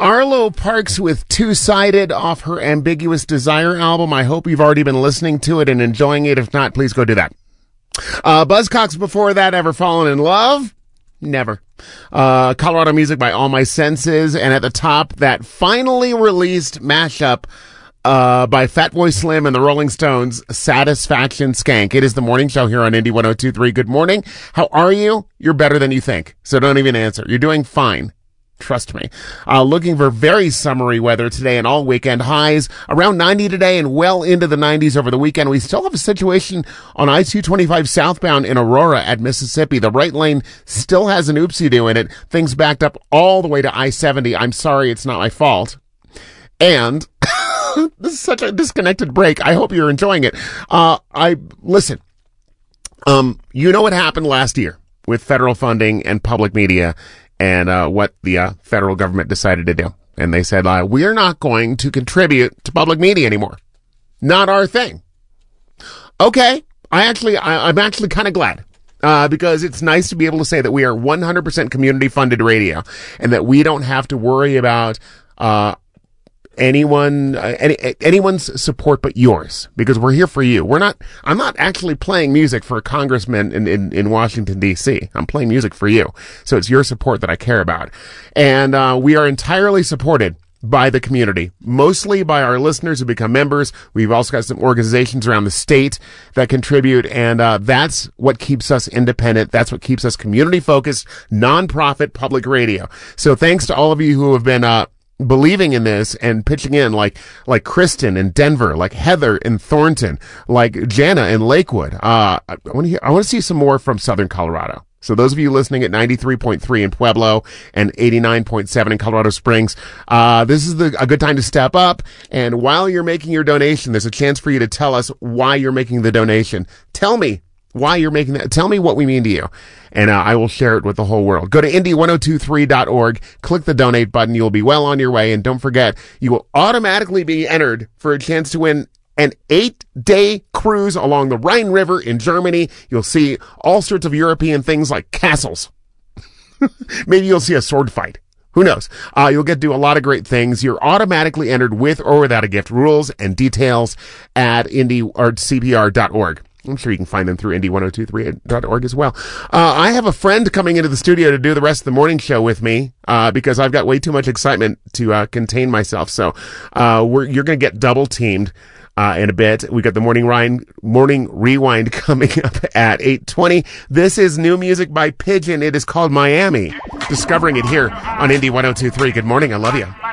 Arlo Parks with Two-Sided off her Ambiguous Desire album. I hope you've already been listening to it and enjoying it. If not, please go do that. Buzzcocks before that, Ever Fallen in Love? Never. Colorado Music by All My Senses. And at the top, that finally released mashup by Fatboy Slim and the Rolling Stones, Satisfaction Skank. It is the morning show here on Indie 102.3. Good morning. How are you? You're better than you think. So don't even answer. You're doing fine. Trust me. Looking for very summery weather today and all weekend. Highs around 90 today and well into the 90s over the weekend. We still have a situation on I-225 southbound in Aurora at Mississippi. The right lane still has an oopsie-doo in it. Things backed up all the way to I-70. I'm sorry, it's not my fault. And this is such a disconnected break. I hope you're enjoying it. Listen. You know what happened last year with federal funding and public media and what the federal government decided to do. And they said, we're not going to contribute to public media anymore. Not our thing. Okay. I'm actually kind of glad. Because it's nice to be able to say that we are 100% community funded radio and that we don't have to worry about anyone's support but yours, because we're here for you. I'm not actually playing music for a congressman in Washington DC. I'm playing music for you. So it's your support that I care about. And we are entirely supported by the community, mostly by our listeners who become members. We've also got some organizations around the state that contribute, and that's what keeps us independent. That's what keeps us community-focused, nonprofit public radio. So thanks to all of you who have been believing in this and pitching in, like Kristen in Denver, like Heather in Thornton, like Jana in Lakewood. I want to see some more from Southern Colorado. So those of you listening at 93.3 in Pueblo and 89.7 in Colorado Springs, this is a good time to step up. And while you're making your donation, there's a chance for you to tell us why you're making the donation. Tell me why you're making that. Tell me what we mean to you. And I will share it with the whole world. Go to indie1023.org, click the donate button. You'll be well on your way. And don't forget, you will automatically be entered for a chance to win an 8-day cruise along the Rhine River in Germany. You'll see all sorts of European things like castles. Maybe you'll see a sword fight. Who knows? You'll get to do a lot of great things. You're automatically entered with or without a gift. Rules and details at CPR.org. I'm sure you can find them through indie1023.org as well. I have a friend coming into the studio to do the rest of the morning show with me, because I've got way too much excitement to contain myself. So you're going to get double teamed in a bit. We got the morning rewind coming up at 8:20. This is new music by Pigeon. It is called Miami. Discovering it here on Indie 102.3. Good morning. I love you.